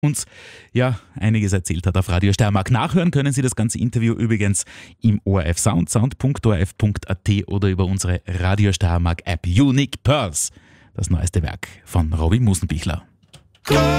uns ja einiges erzählt hat auf Radio Steiermark. Nachhören können Sie das ganze Interview übrigens im ORF Sound, sound.orf.at oder über unsere Radio Steiermark App Unique Pearls, das neueste Werk von Robin Musenbichler.